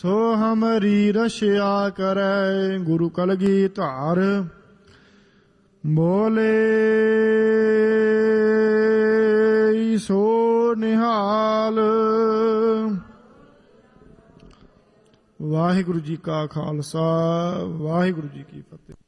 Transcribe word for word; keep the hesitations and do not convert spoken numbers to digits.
ਸੋ ਹਮਰੀ ਰਸ਼ਿਆ ਕਰੈ। ਗੁਰੂ ਕਲਗੀ ਧਾਰ ਬੋਲੇ ਸੋ ਨਿਹਾਲ। ਵਾਹਿਗੁਰੂ ਜੀ ਕਾ ਖਾਲਸਾ, ਵਾਹਿਗੁਰੂ ਜੀ ਕੀ ਫਤਿਹ।